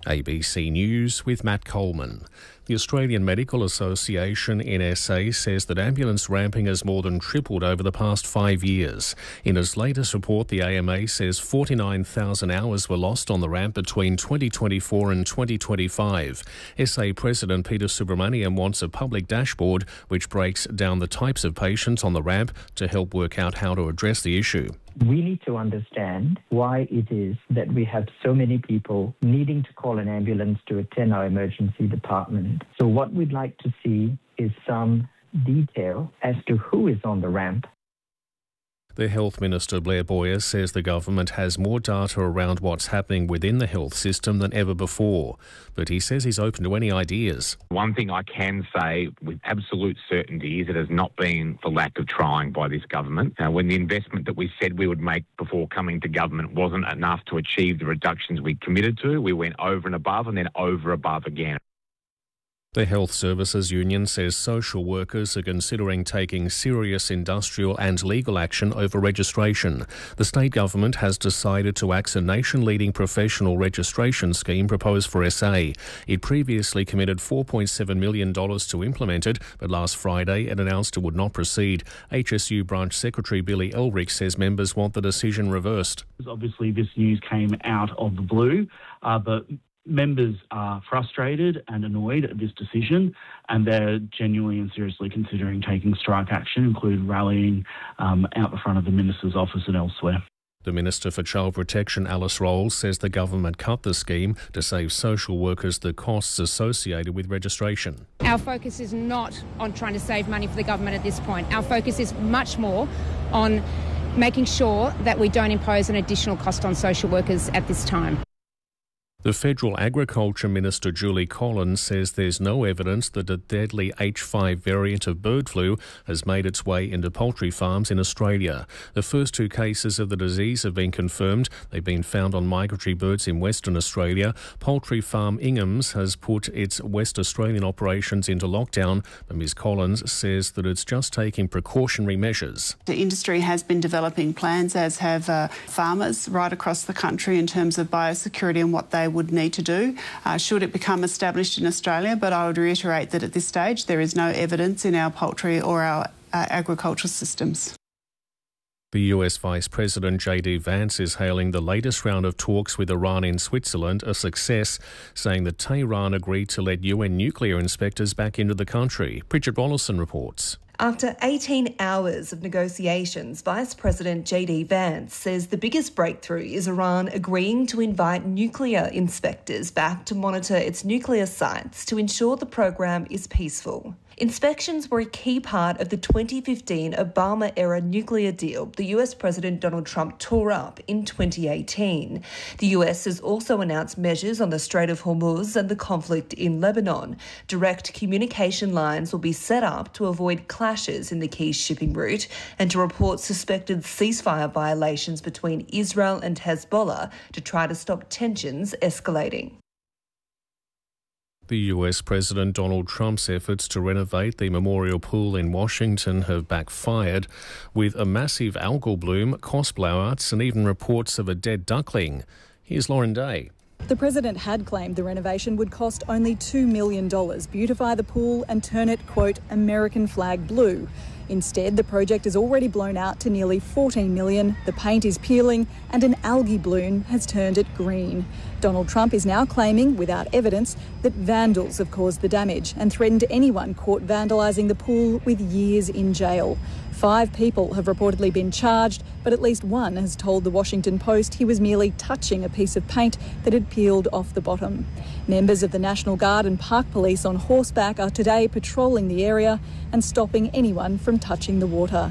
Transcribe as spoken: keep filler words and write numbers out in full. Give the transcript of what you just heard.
A B C News with Matt Coleman. The Australian Medical Association, N S A, says that ambulance ramping has more than tripled over the past five years. In its latest report, the A M A says forty-nine thousand hours were lost on the ramp between twenty twenty-four and twenty twenty-five. S A President Peter Subramaniam wants a public dashboard which breaks down the types of patients on the ramp to help work out how to address the issue. We need to understand why it is that we have so many people needing to call an ambulance to attend our emergency department. So what we'd like to see is some detail as to who is on the ramp. The Health Minister, Blair Boyer, says the government has more data around what's happening within the health system than ever before. But he says he's open to any ideas. One thing I can say with absolute certainty is it has not been for lack of trying by this government. Uh, when the investment that we said we would make before coming to government wasn't enough to achieve the reductions we committed to, we went over and above and then over above again. The Health Services Union says social workers are considering taking serious industrial and legal action over registration. The state government has decided to axe a nation-leading professional registration scheme proposed for S A. It previously committed four point seven million dollars to implement it, but last Friday it announced it would not proceed. H S U Branch Secretary Billy Elrick says members want the decision reversed. Obviously this news came out of the blue, uh, but members are frustrated and annoyed at this decision, and they're genuinely and seriously considering taking strike action, including rallying um, out the front of the Minister's office and elsewhere. The Minister for Child Protection, Alice Rolls, says the government cut the scheme to save social workers the costs associated with registration. Our focus is not on trying to save money for the government at this point. Our focus is much more on making sure that we don't impose an additional cost on social workers at this time. The Federal Agriculture Minister, Julie Collins, says there's no evidence that a deadly H five variant of bird flu has made its way into poultry farms in Australia. The first two cases of the disease have been confirmed. They've been found on migratory birds in Western Australia. Poultry farm Ingham's has put its West Australian operations into lockdown, but Ms Collins says that it's just taking precautionary measures. The industry has been developing plans, as have uh, farmers right across the country, in terms of biosecurity and what they would need to do uh, should it become established in Australia. But I would reiterate that at this stage there is no evidence in our poultry or our uh, agricultural systems. The U S Vice President J D Vance is hailing the latest round of talks with Iran in Switzerland a success, saying that Tehran agreed to let U N nuclear inspectors back into the country. Bridget Rollison reports. After eighteen hours of negotiations, Vice President J D Vance says the biggest breakthrough is Iran agreeing to invite nuclear inspectors back to monitor its nuclear sites to ensure the program is peaceful. Inspections were a key part of the twenty fifteen Obama-era nuclear deal the U S President Donald Trump tore up in twenty eighteen. The U S has also announced measures on the Strait of Hormuz and the conflict in Lebanon. Direct communication lines will be set up to avoid clashes in the key shipping route and to report suspected ceasefire violations between Israel and Hezbollah to try to stop tensions escalating. The U S President Donald Trump's efforts to renovate the Memorial Pool in Washington have backfired, with a massive algal bloom, cost blowouts and even reports of a dead duckling. Here's Lauren Day. The President had claimed the renovation would cost only two million dollars, beautify the pool and turn it, quote, American flag blue. Instead, the project is already blown out to nearly fourteen million dollars, the paint is peeling and an algae bloom has turned it green. Donald Trump is now claiming, without evidence, that vandals have caused the damage and threatened anyone caught vandalising the pool with years in jail. Five people have reportedly been charged, but at least one has told the Washington Post he was merely touching a piece of paint that had peeled off the bottom. Members of the National Guard and Park Police on horseback are today patrolling the area and stopping anyone from touching the water.